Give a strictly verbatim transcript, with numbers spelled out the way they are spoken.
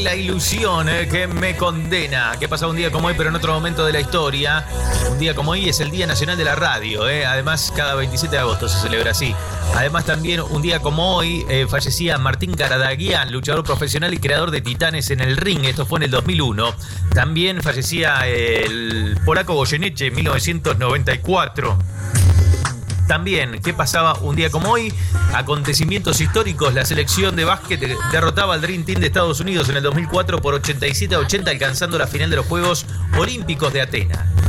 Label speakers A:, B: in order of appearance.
A: La ilusión eh, que me condena. Que pasa un día como hoy, pero en otro momento de la historia. Un día como hoy es el Día Nacional de la Radio. Eh. Además, cada veintisiete de agosto se celebra así. Además, también un día como hoy eh, fallecía Martín Karadagian, luchador profesional y creador de Titanes en el Ring. Esto fue en el dos mil uno. También fallecía eh, el polaco Goyeneche en mil novecientos noventa y cuatro. También, ¿qué pasaba un día como hoy? Acontecimientos históricos. La selección de básquet derrotaba al Dream Team de Estados Unidos en el dos mil cuatro por ochenta y siete a ochenta, alcanzando la final de los Juegos Olímpicos de Atenas.